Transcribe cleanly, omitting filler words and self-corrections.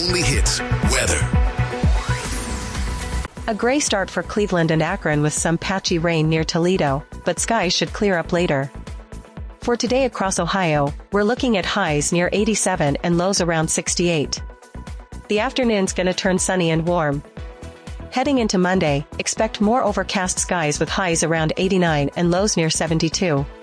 only hits, weather. A gray start for Cleveland and Akron with some patchy rain near Toledo, but skies should clear up later. For today across Ohio, we're looking at highs near 87 and lows around 68. The afternoon's gonna turn sunny and warm. Heading into Monday, expect more overcast skies with highs around 89 and lows near 72.